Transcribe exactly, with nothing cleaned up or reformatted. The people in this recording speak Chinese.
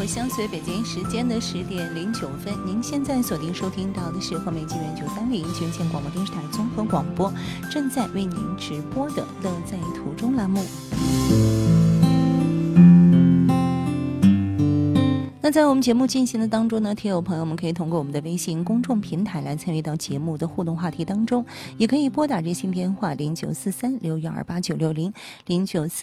相随北京时间的十点零九分，您现在锁定收听到的是河北纪元九三零全县广播电视台综合广播，正在为您直播的乐在途中栏目。那在我们节目进行的当中呢，听友朋友们可以通过我们的微信公众平台来参与到节目的互动话题当中，也可以拨打热线电话零九四三六幺二八九六零零九四